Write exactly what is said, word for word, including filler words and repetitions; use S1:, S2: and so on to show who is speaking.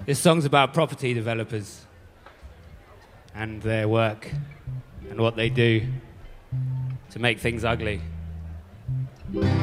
S1: This song's about property developers and their work and what they do to make things ugly.